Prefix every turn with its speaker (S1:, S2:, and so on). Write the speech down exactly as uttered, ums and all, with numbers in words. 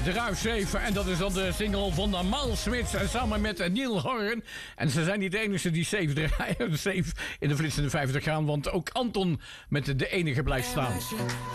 S1: Drive Safe. En dat is dan de single van de Miles Smith samen met Neil Horan. En ze zijn niet de enige die safe, draaien, safe in de flitsende vijftig gaan. Want ook Anton met de enige blijft staan.